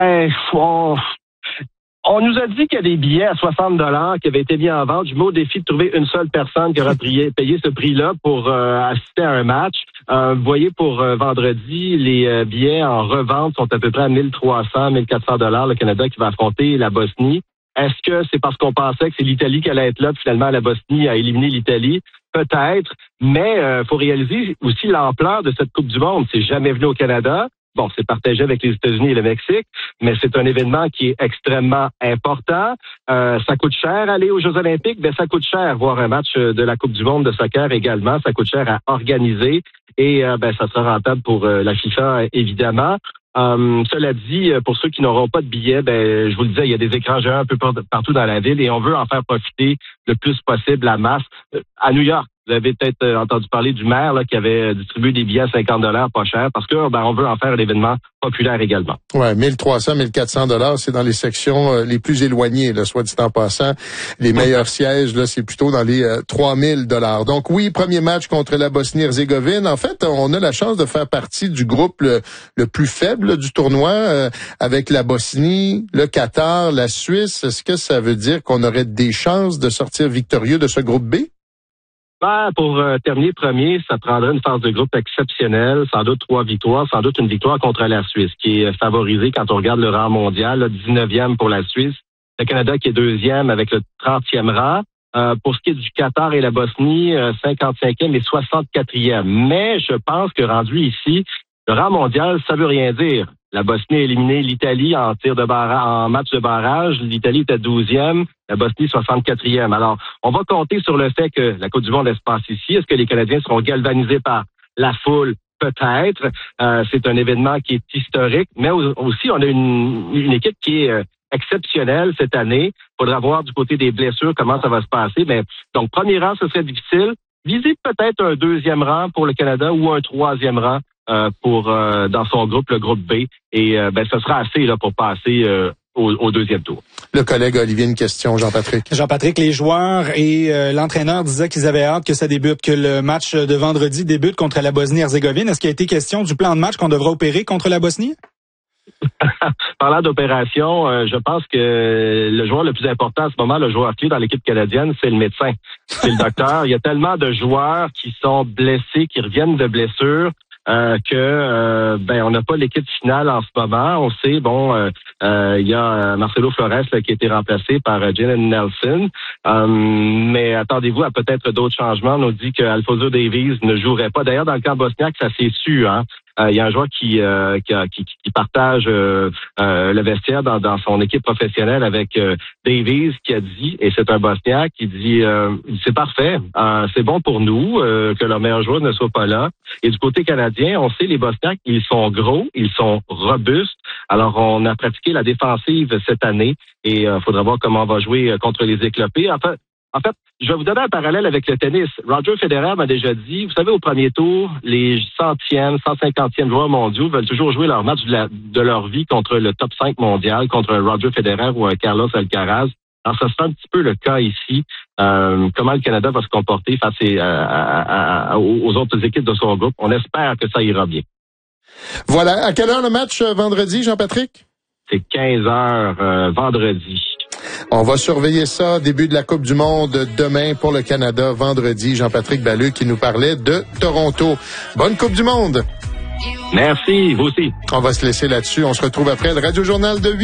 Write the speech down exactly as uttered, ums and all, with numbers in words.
Ben, on, on nous a dit qu'il y a des billets à soixante dollars qui avaient été mis en vente. Je mets au défi de trouver une seule personne qui aurait payé, payé ce prix-là pour euh, assister à un match. Euh, vous voyez, pour euh, vendredi, les euh, billets en revente sont à peu près à mille trois cents, mille quatre cents dollars. Le Canada qui va affronter la Bosnie. Est-ce que c'est parce qu'on pensait que c'est l'Italie qui allait être là, puis finalement la Bosnie a éliminé l'Italie? Peut-être, mais il euh, faut réaliser aussi l'ampleur de cette Coupe du Monde. C'est jamais venu au Canada. Bon, c'est partagé avec les États-Unis et le Mexique, mais c'est un événement qui est extrêmement important. Euh, ça coûte cher aller aux Jeux Olympiques, mais ça coûte cher voir un match de la Coupe du Monde de soccer également. Ça coûte cher à organiser et euh, ben ça sera rentable pour euh, la FIFA, évidemment. Um, cela dit, pour ceux qui n'auront pas de billets, ben, je vous le disais, il y a des écrans géants un peu partout dans la ville et on veut en faire profiter le plus possible la masse. À New York, vous avez peut-être entendu parler du maire là, qui avait distribué des billets à cinquante dollars pas cher parce que ben, on veut en faire un événement populaire également. Ouais, mille trois cents, mille quatre cents dollars, c'est dans les sections euh, les plus éloignées, là, soit dit en passant. Les meilleurs sièges, là, c'est plutôt dans les euh, trois mille dollars. Donc oui, premier match contre la Bosnie-Herzégovine. En fait, on a la chance de faire partie du groupe le, le plus faible là, du tournoi euh, avec la Bosnie, le Qatar, la Suisse. Est-ce que ça veut dire qu'on aurait des chances de sortir victorieux de ce groupe B? Ben, pour euh, terminer premier, ça prendrait une phase de groupe exceptionnelle, sans doute trois victoires, sans doute une victoire contre la Suisse, qui est favorisée quand on regarde le rang mondial, là, dix-neuvième pour la Suisse, le Canada qui est deuxième avec le trentième rang. Euh, pour ce qui est du Qatar et la Bosnie, euh, cinquante-cinquième et soixante-quatrième. Mais je pense que rendu ici, le rang mondial, ça veut rien dire. La Bosnie a éliminé l'Italie en tir de barrage, en match de barrage. L'Italie était douzième, la Bosnie soixante-quatrième. Alors, on va compter sur le fait que la Coupe du Monde elle se passe ici. Est-ce que les Canadiens seront galvanisés par la foule? Peut-être. Euh, c'est un événement qui est historique, mais aussi on a une, une équipe qui est euh, exceptionnelle cette année. Il faudra voir du côté des blessures comment ça va se passer. Mais donc, premier rang, ce serait difficile. Viser peut-être un deuxième rang pour le Canada ou un troisième rang euh, pour euh, dans son groupe, le groupe B. Et euh, ben, ce sera assez là pour passer euh, au, au deuxième tour. Le collègue Olivier, une question, Jean-Patrick. Jean-Patrick, les joueurs et euh, l'entraîneur disaient qu'ils avaient hâte que ça débute, que le match de vendredi débute contre la Bosnie-Herzégovine. Est-ce qu'il a été question du plan de match qu'on devra opérer contre la Bosnie? Parlant d'opération, euh, je pense que le joueur le plus important à ce moment, le joueur clé dans l'équipe canadienne, c'est le médecin, c'est le docteur. Il y a tellement de joueurs qui sont blessés, qui reviennent de blessures. Euh, que euh, ben on n'a pas l'équipe finale en ce moment. On sait, bon, euh, euh, il y a Marcelo Flores là, qui a été remplacé par euh, Jalen Nelson. Euh, mais attendez-vous à peut-être d'autres changements. On nous dit que Alfonso Davies ne jouerait pas. D'ailleurs, dans le camp bosniaque, ça s'est su, hein. Il euh, y a un joueur qui euh, qui, qui, qui partage euh, euh, le vestiaire dans, dans son équipe professionnelle avec euh, Davies qui a dit, et c'est un Bosniaque, qui dit euh, c'est parfait, euh, c'est bon pour nous euh, que leur meilleur joueur ne soit pas là. Et du côté canadien, on sait les Bosniaques, ils sont gros, ils sont robustes. Alors on a pratiqué la défensive cette année et il euh, faudra voir comment on va jouer contre les éclopés. Enfin, En fait, je vais vous donner un parallèle avec le tennis. Roger Federer m'a déjà dit, vous savez, au premier tour, les centièmes, cent cinquantième joueurs mondiaux veulent toujours jouer leur match de, la, de leur vie contre le top cinq mondial, contre un Roger Federer ou un Carlos Alcaraz. Alors, ça sera un petit peu le cas ici. Euh, comment le Canada va se comporter face à, à, à, aux autres équipes de son groupe. On espère que ça ira bien. Voilà. À quelle heure le match vendredi, Jean-Patrick? C'est quinze heures euh, vendredi. On va surveiller ça, début de la Coupe du Monde demain pour le Canada, vendredi. Jean-Patrick Balleux qui nous parlait de Toronto. Bonne Coupe du Monde! Merci, vous aussi. On va se laisser là-dessus. On se retrouve après le Radio Journal de huit.